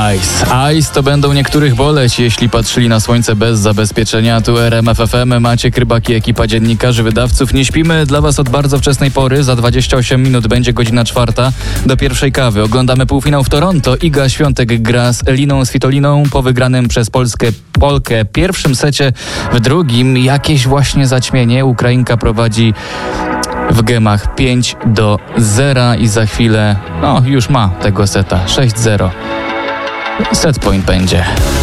Ice to będą niektórych boleć, jeśli patrzyli na słońce bez zabezpieczenia. Tu RMF FM, Maciek Rybak i ekipa dziennikarzy, wydawców. Nie śpimy dla was od bardzo wczesnej pory. Za 28 minut będzie godzina 4 do pierwszej kawy. Oglądamy półfinał w Toronto. Iga Świątek gra z Eliną Svitoliną po wygranym przez Polkę pierwszym secie. W drugim jakieś właśnie zaćmienie. Ukrainka prowadzi w gemach 5-0 i za chwilę, już ma tego seta 6-0. Set point będzie.